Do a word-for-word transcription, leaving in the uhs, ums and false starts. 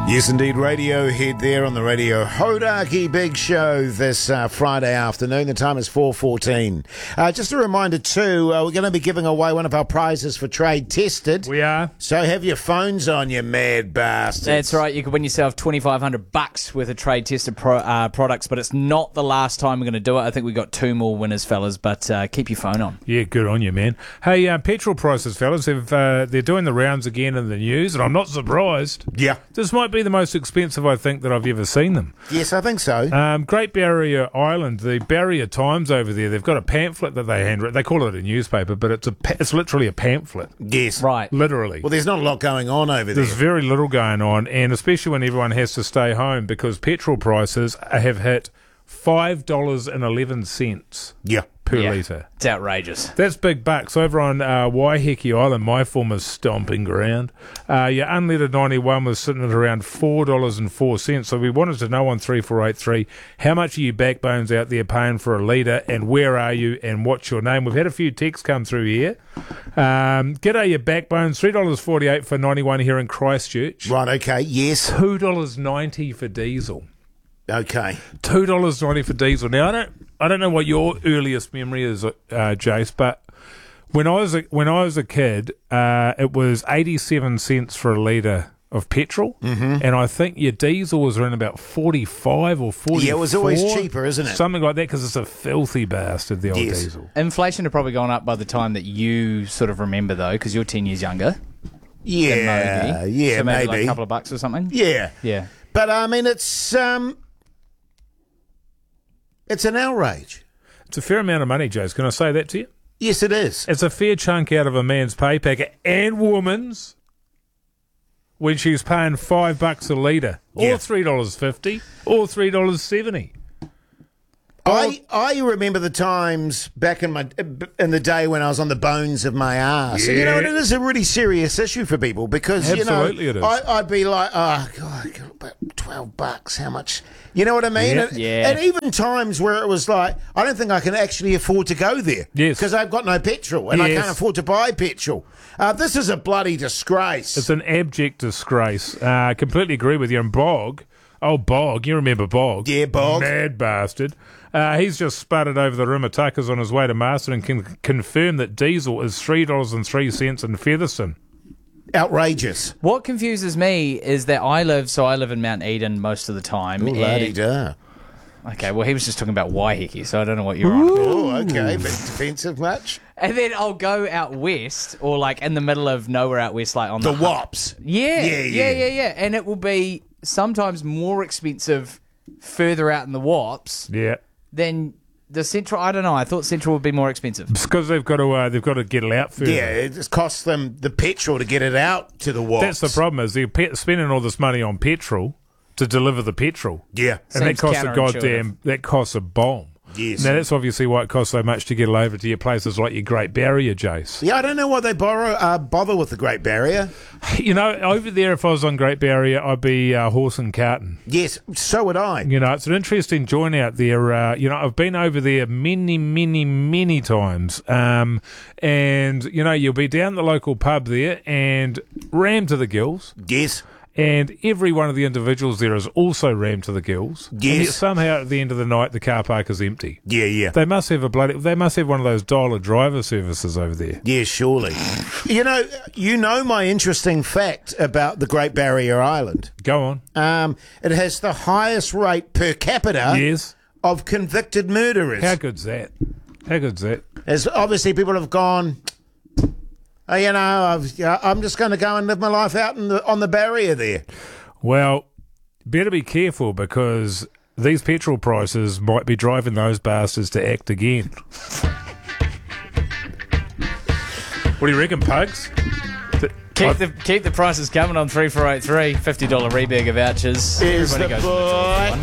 Yes, indeed. Radiohead there on the Radio Hodaki Big Show this uh, Friday afternoon. The time is four fourteen. Uh, just a reminder, too, uh, we're going to be giving away one of our prizes for Trade Tested. We are. So have your phones on, you mad bastards. That's right. You can win yourself twenty-five hundred bucks worth of Trade Tested pro, uh, products, but it's not the last time we're going to do it. I think we've got two more winners, fellas, but uh, keep your phone on. Yeah, good on you, man. Hey, uh, petrol prices, fellas, have, uh, they're doing the rounds again in the news, and I'm not surprised. Yeah. This might be the most expensive, I think, that I've ever seen them. Yes, I think so. Um, Great Barrier Island, the Barrier Times over there, they've got a pamphlet that they handwrite. They call it a newspaper, but it's a pa- it's literally a pamphlet. Yes. Right. Literally. Well, there's not a lot going on over there. There's very little going on, and especially when everyone has to stay home because petrol prices have hit five dollars and eleven cents Yeah. per Yeah. litre. It's outrageous. That's big bucks. Over on uh, Waiheke Island, my former stomping ground, uh, your unleaded ninety-one was sitting at around four dollars and four cents. So we wanted to know on three four eight three, how much are you backbones out there paying for a litre, and where are you, and what's your name? We've had a few texts come through here. Um, G'day, your backbones, three dollars forty-eight for ninety-one here in Christchurch. Right, okay, yes. two dollars ninety for diesel. Okay. two dollars ninety for diesel. Now, I don't, I don't know what your earliest memory is, uh, Jace, but when I was a, when I was a kid, uh, it was eighty-seven cents for a litre of petrol, mm-hmm. and I think your diesel was around about forty-five or forty-four. Yeah, it was always cheaper, isn't it? Something like that, because it's a filthy bastard, the old Yes. diesel. Inflation had probably gone up by the time that you sort of remember, though, because you're ten years younger. Yeah, than Mogi. yeah, so maybe. Like maybe. a couple of bucks or something? Yeah. Yeah. But, I mean, it's, um, it's an outrage. It's a fair amount of money, Jace. Can I say that to you? Yes, it is. It's a fair chunk out of a man's pay packet and woman's when she's paying five bucks a litre, or Yeah. three dollars fifty, or three dollars seventy. I, I remember the times back in my in the day when I was on the bones of my ass. And, you know, Yeah. it is a really serious issue for people because, Absolutely you it is. know, I, I'd be like, oh, God, about twelve bucks, how much? You know what I mean? Yeah. And, Yeah. and even times where it was like, I don't think I can actually afford to go there. Yes. Because I've got no petrol and I Yes. can't afford to buy petrol. Uh, this is a bloody disgrace. It's an abject disgrace. Uh, I completely agree with you. And Bog, oh, Bog, you remember Bog? Yeah, Bog. Mad bastard. Uh, he's just sputtered over the Rimatakas on his way to Marston and can confirm that diesel is three dollars and three cents in Featherston. Outrageous. What confuses me is that I live, so I live in Mount Eden most of the time. Oh, and- la-di-da. Okay, well, he was just talking about Waiheke, so I don't know what you're on about. Oh, okay. But defensive much? And then I'll go out west, or like in the middle of nowhere out west, like on The the... wops. Yeah, Yeah, yeah, yeah. yeah, yeah. And it will be sometimes more expensive further out in the wops Yeah. than the central. I don't know. I thought central would be more expensive. It's because they've got to uh, they've got to get it out further. Yeah, it just costs them the petrol to get it out to the wops. That's the problem, is they're pe- spending all this money on petrol to deliver the petrol. Yeah. And that Seems costs a counterintuitive. goddamn, that costs a bomb. Yes. Now, that's obviously why it costs so much to get it over to your places like your Great Barrier, Jace. Yeah, I don't know why they borrow, uh, bother with the Great Barrier. You know, over there, if I was on Great Barrier, I'd be uh, horse and carton. Yes, so would I. You know, it's an interesting joint out there. Uh, you know, I've been over there many, many, many times. Um, and, you know, you'll be down the local pub there and rammed to the gills. Yes. And every one of the individuals there is also rammed to the gills. And yet Yes. somehow at the end of the night, the car park is empty. Yeah, yeah. They must have a bloody. They must have one of those dial a driver services over there. Yeah, surely. You know, you know my interesting fact about the Great Barrier Island. Go on. Um, it has the highest rate per capita Yes. of convicted murderers. How good's that? How good's that? As obviously people have gone, oh, you know, I've, yeah, I'm just going to go and live my life out in the, on the barrier there. Well, better be careful because these petrol prices might be driving those bastards to act again. What do you reckon, Pugs? Th- Keep I- the keep the prices coming on three four eight three. fifty dollars Reberger vouchers. Is Everybody the goes to the boy. one.